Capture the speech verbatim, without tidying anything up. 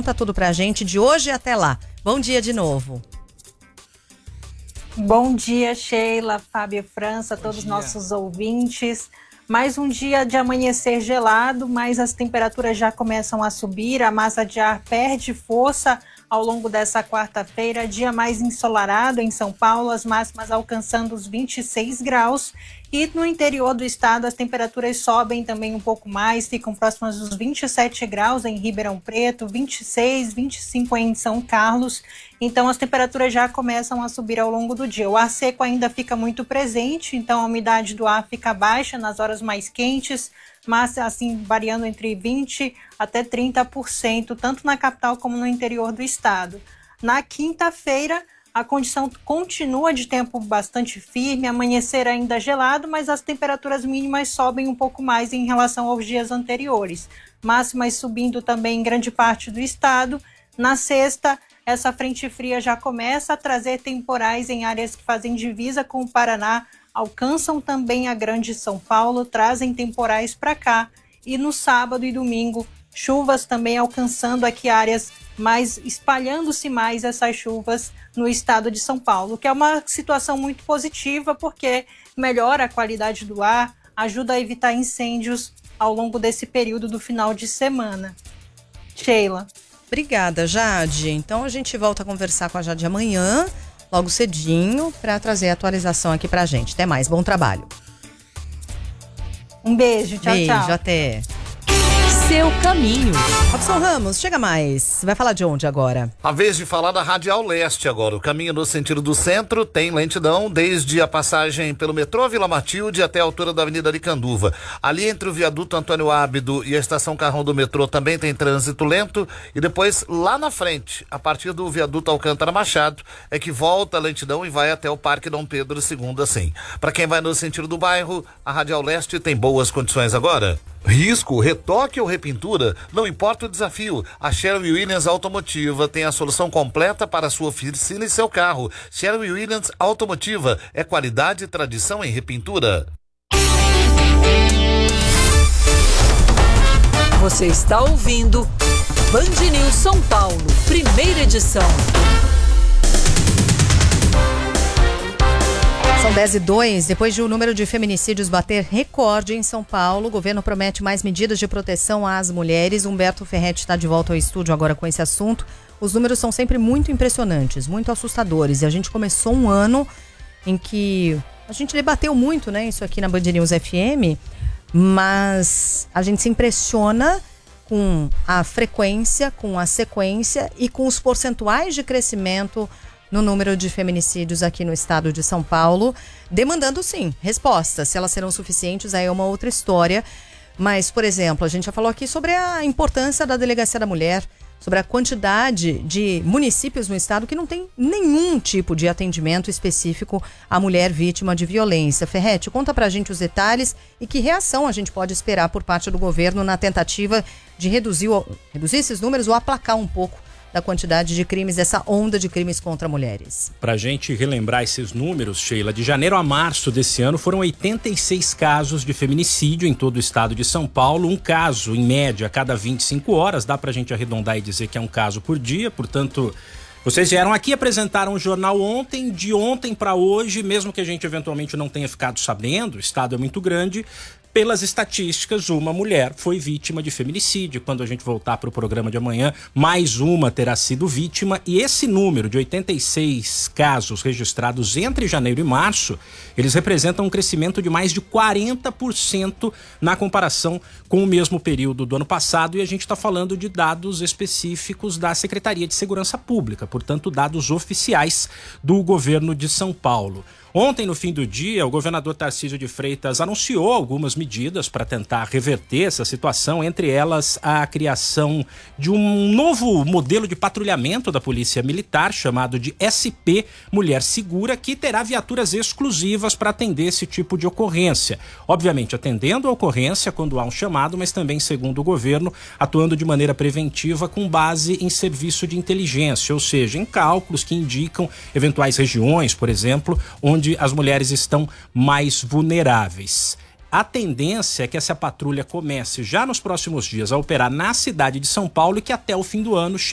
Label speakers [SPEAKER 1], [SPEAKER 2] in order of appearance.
[SPEAKER 1] Conta tudo pra gente de hoje até lá. Bom dia de novo.
[SPEAKER 2] Bom dia, Sheila, Fábio França, todos os nossos ouvintes. Mais um dia de amanhecer gelado, mas as temperaturas já começam a subir, a massa de ar perde força ao longo dessa quarta-feira, dia mais ensolarado em São Paulo, as máximas alcançando os vinte e seis graus. E no interior do estado as temperaturas sobem também um pouco mais, ficam próximas dos vinte e sete graus em Ribeirão Preto, vinte e seis, vinte e cinco em São Carlos. Então as temperaturas já começam a subir ao longo do dia. O ar seco ainda fica muito presente, então a umidade do ar fica baixa nas horas mais quentes, mas assim variando entre vinte até trinta por cento, tanto na capital como no interior do estado. Na quinta-feira, a condição continua de tempo bastante firme, amanhecer ainda gelado, mas as temperaturas mínimas sobem um pouco mais em relação aos dias anteriores. Máximas subindo também em grande parte do estado. Na sexta, essa frente fria já começa a trazer temporais em áreas que fazem divisa com o Paraná, alcançam também a Grande São Paulo, trazem temporais para cá. E no sábado e domingo, chuvas também alcançando aqui áreas, mas espalhando-se mais essas chuvas no estado de São Paulo, que é uma situação muito positiva porque melhora a qualidade do ar, ajuda a evitar incêndios ao longo desse período do final de semana. Sheila.
[SPEAKER 1] Obrigada, Jade. Então a gente volta a conversar com a Jade amanhã, logo cedinho, para trazer a atualização aqui pra gente. Até mais, bom trabalho.
[SPEAKER 2] Um beijo, tchau,
[SPEAKER 1] beijo,
[SPEAKER 2] tchau.
[SPEAKER 1] Beijo, até.
[SPEAKER 3] Seu caminho.
[SPEAKER 1] Robson Ramos, chega mais. Vai falar de onde agora?
[SPEAKER 4] A vez de falar da Radial Leste agora. O caminho no sentido do centro tem lentidão desde a passagem pelo metrô Vila Matilde até a altura da Avenida Aricanduva. Ali entre o viaduto Antônio Ábido e a estação Carrão do metrô também tem trânsito lento. E depois lá na frente, a partir do viaduto Alcântara Machado, é que volta a lentidão e vai até o Parque Dom Pedro segundo assim. Para quem vai no sentido do bairro, a Radial Leste tem boas condições agora. Risco, retoque ou repintura, não importa o desafio. A Sherwin-Williams Automotiva tem a solução completa para a sua oficina e seu carro. Sherwin-Williams Automotiva é qualidade e tradição em repintura.
[SPEAKER 3] Você está ouvindo Band News São Paulo, primeira edição.
[SPEAKER 1] São dez e dois, depois de o número de feminicídios bater recorde em São Paulo, o governo promete mais medidas de proteção às mulheres. Humberto Ferretti está de volta ao estúdio agora com esse assunto. Os números são sempre muito impressionantes, muito assustadores. E a gente começou um ano em que a gente debateu muito, né, isso aqui na Band News F M, mas a gente se impressiona com a frequência, com a sequência e com os percentuais de crescimento no número de feminicídios aqui no estado de São Paulo, demandando sim respostas. Se elas serão suficientes, aí é uma outra história. Mas, por exemplo, a gente já falou aqui sobre a importância da Delegacia da Mulher, sobre a quantidade de municípios no estado que não tem nenhum tipo de atendimento específico à mulher vítima de violência. Ferretti, conta pra gente os detalhes e que reação a gente pode esperar por parte do governo na tentativa de reduzir, reduzir esses números ou aplacar um pouco da quantidade de crimes, dessa onda de crimes contra mulheres.
[SPEAKER 5] Para a gente relembrar esses números, Sheila, de janeiro a março desse ano foram oitenta e seis casos de feminicídio em todo o estado de São Paulo, um caso em média a cada vinte e cinco horas, dá para a gente arredondar e dizer que é um caso por dia, portanto, vocês vieram aqui, apresentaram o jornal ontem, de ontem para hoje, mesmo que a gente eventualmente não tenha ficado sabendo, o estado é muito grande. Pelas estatísticas, uma mulher foi vítima de feminicídio. Quando a gente voltar para o programa de amanhã, mais uma terá sido vítima. E esse número de oitenta e seis casos registrados entre janeiro e março, eles representam um crescimento de mais de quarenta por cento na comparação com o mesmo período do ano passado. E a gente está falando de dados específicos da Secretaria de Segurança Pública, portanto, dados oficiais do governo de São Paulo. Ontem, no fim do dia, o governador Tarcísio de Freitas anunciou algumas medidas para tentar reverter essa situação, entre elas a criação de um novo modelo de patrulhamento da Polícia Militar, chamado de S P Mulher Segura, que terá viaturas exclusivas para atender esse tipo de ocorrência. Obviamente, atendendo a ocorrência quando há um chamado, mas também, segundo o governo, atuando de maneira preventiva com base em serviço de inteligência, ou seja, em cálculos que indicam eventuais regiões, por exemplo, onde as mulheres estão mais vulneráveis. A tendência é que essa patrulha comece já nos próximos dias a operar na cidade de São Paulo e que até o fim do ano